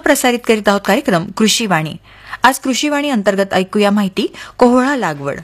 प्रसारित करीत आहोत कार्यक्रम कृषीवाणी. आज कृषीवाणी अंतर्गत ऐकूया माहिती कोहळा लागवड.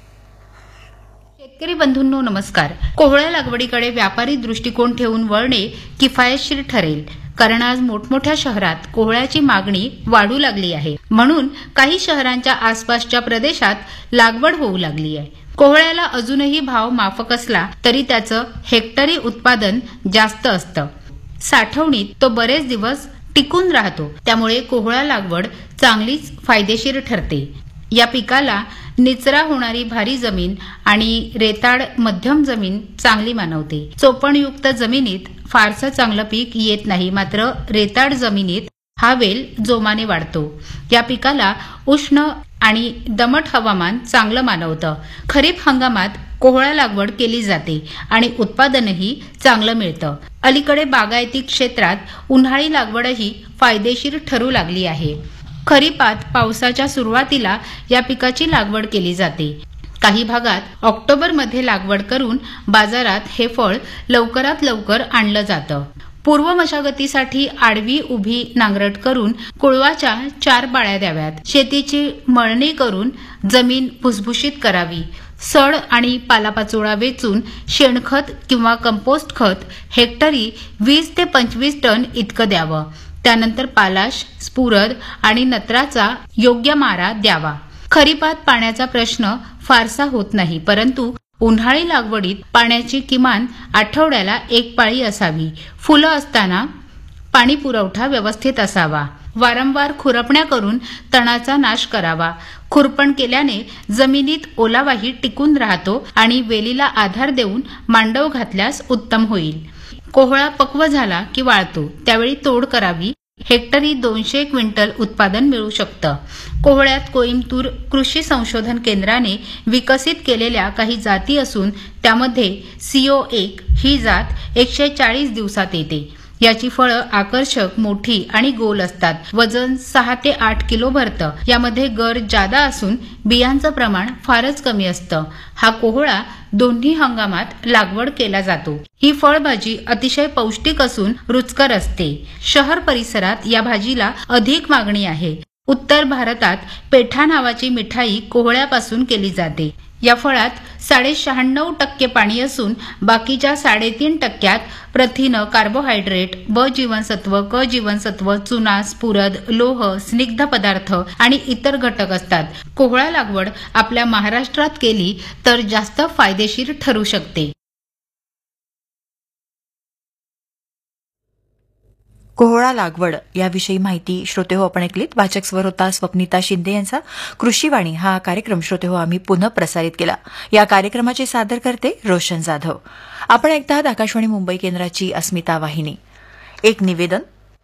शेतकरी बंधूंनो नमस्कार. कोहळा लागवडीकडे व्यापारी दृष्टिकोन ठेवून वळणे किफायतशीर ठरेल, कारण आज मोठमोठ्या शहरात कोहळ्याची मागणी वाढू लागली आहे. म्हणून काही शहरांच्या आसपासच्या प्रदेशात लागवड होऊ लागली आहे. कोहळ्याला अजूनही भाव माफक असला तरी त्याचं हेक्टरी उत्पादन जास्त असतं. साठवणीत तो बरेच दिवस टिकून राहतो. त्यामुळे कोहळा लागवड चांगलीच फायदेशीर ठरते. या पिकाला निचरा होणारी भारी जमीन आणि रेताड मध्यम जमीन चांगली मानवते. चोपणयुक्त जमिनीत फारसं चांगलं पीक येत नाही, मात्र रेताड जमिनीत हा वेल जोमाने वाढतो. या पिकाला उष्ण आणि दमट हवामान चांगलं मानवतं. खरीप हंगामात कोहळा लागवड केली जाते आणि उत्पादनही चांगलं मिळतं. अलीकडे बागायती क्षेत्रात उन्हाळी लागवडही फायदेशीर ठरू लागली आहे. खरीपात पावसाच्या सुरुवातीला या पिकाची लागवड केली जाते. काही भागात ऑक्टोबरमध्ये लागवड करून बाजारात हे फळ लवकरात लवकर आणलं जातं. पूर्व मशागतीसाठी आडवी उभी नांगरट करून कुळवाच्या 4 पाळ्या द्याव्यात. शेतीची मळणी करून जमीन भुसभुशीत करावी. सड आणि पालापाचोळा वेचून शेणखत किंवा कंपोस्ट खत हेक्टरी 20 ते 25 टन इतकं द्यावं. त्यानंतर पालाश, स्फुरद आणि नत्राचा योग्य मारा द्यावा. खरीपात पाण्याचा प्रश्न फारसा होत नाही, परंतु उन्हाळी लागवडीत पाण्याची किमान आठवड्याला 1 पाळी असावी. फुलं असताना पाणी पुरवठा व्यवस्थित असावा. वारंवार खुरपण्या करून तणाचा नाश करावा. खुरपण केल्याने जमिनीत ओलावाही टिकून राहतो आणि वेलीला आधार देऊन मांडव घातल्यास उत्तम होईल. कोहळा पक्व झाला की वाळतो, त्यावेळी तोड करावी. हेक्टरी 200 क्विंटल उत्पादन मिळू शकतं. कोहळ्यात कोइंबतूर कृषी संशोधन केंद्राने विकसित केलेल्या काही जाती असून त्यामध्ये CO1 ही जात 140 दिवसात येते. याची फळं आकर्षक, मोठी आणि गोल असतात. वजन 6 ते 8 किलो भरतं. यामध्ये गर जादा असून बियांचं प्रमाण फारच कमी असतं. हा कोहळा दोन्ही हंगामात लागवड केला जातो. ही फळभाजी अतिशय पौष्टिक असून रुचकर असते. शहर परिसरात या भाजीला अधिक मागणी आहे. उत्तर भारतात पेठा नावाची मिठाई कोहळ्यापासून केली जाते. या फळात 96% पाणी असून बाकीच्या 3.5% प्रथिनं, कार्बोहायड्रेट, ब जीवनसत्व, क जीवनसत्व, चुना, स्फुरद, लोह, स्निग्ध पदार्थ आणि इतर घटक असतात. कोहळा लागवड आपल्या महाराष्ट्रात केली तर जास्त फायदेशीर ठरू शकते. कोहळा लागवड याविषयी माहिती श्रोतेहो आपण ऐकलीत. वाचक स्वर होता स्वप्निता शिंदे यांचा. कृषीवाणी हा कार्यक्रम श्रोतेहो आम्ही पुनः प्रसारित केला. या कार्यक्रमाचे सादर करते रोशन जाधव. आपण ऐकता आहात आकाशवाणी मुंबई केंद्राची अस्मिता वाहिनी. एक निवेदन.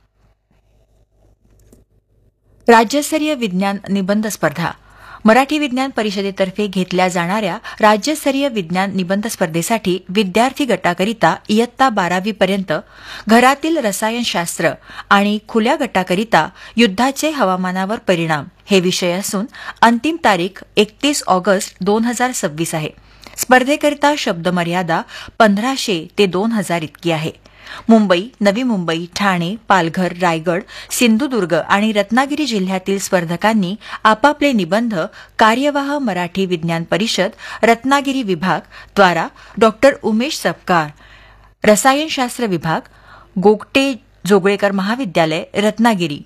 राज्यस्तरीय विज्ञान निबंध स्पर्धा मराठी विज्ञान परिषदेतर्फे घेतल्या जाणाऱ्या राज्यस्तरीय विज्ञान निबंध स्पर्धेसाठी विद्यार्थी गटाकरिता इयत्ता 12वी पर्यंत घरातील रसायनशास्त्र आणि खुल्या गटाकरिता युद्धाचे हवामानावर परिणाम हे विषय असून अंतिम तारीख 31 ऑगस्ट 2026 आहे. स्पर्धेकरिता शब्दमर्यादा 1500 ते 2000 इतकी आहे. मुंबई, नवी मुंबई, ठाणे, पालघर, रायगड, सिंधुदुर्ग आणि रत्नागिरी जिल्ह्यातील स्पर्धकांनी आपापले निबंध कार्यवाह मराठी विज्ञान परिषद रत्नागिरी विभाग द्वारा डॉ. उमेश सपकाळ, रसायनशास्त्र विभाग, गोगटे जोगळेकर महाविद्यालय, रत्नागिरी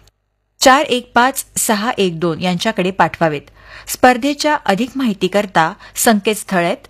415612 यांच्याकडे पाठवावेत. स्पर्धेच्या अधिक माहितीकरता संकेतस्थळ आहेत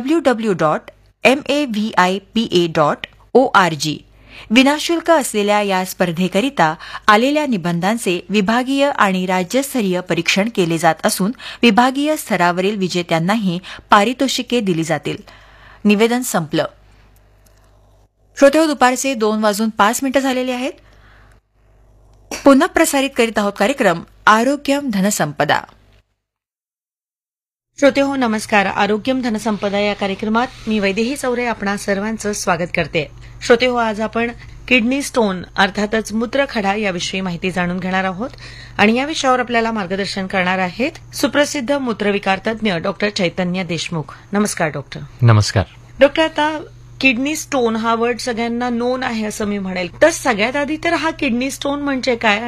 www.mavipa.org. विनाशुल्क असलेल्या या स्पर्धेकरिता आलेल्या निबंधांचे विभागीय आणि राज्यस्तरीय परीक्षण केले जात असून विभागीय स्तरावरील विजेत्यांनाही पारितोषिके दिली जातील. निवेदन संपलं. श्रोतेहो, दुपारचे 2:05 झालेले आहेत. पुन्हा प्रसारित करीत आहोत कार्यक्रम आरोग्यम धनसंपदा. श्रोतेहो नमस्कार. आरोग्यम धनसंपदा या कार्यक्रमात मी वैदेही चौरे आपणा सर्वांचं स्वागत करते. श्रोतेहो, आज आपण किडनी स्टोन अर्थातच मूत्रखडा याविषयी माहिती जाणून घेणार आहोत आणि या विषयावर आपल्याला मार्गदर्शन करणार आहेत सुप्रसिद्ध मूत्रविकार तज्ञ डॉक्टर चैतन्य देशमुख. नमस्कार डॉक्टर. नमस्कार डॉक्टर. आता किडनी स्टोन हा वर्ड सगळ्यांना नोन आहे असं मी म्हणेल, तर सगळ्यात आधी तर हा किडनी स्टोन म्हणजे काय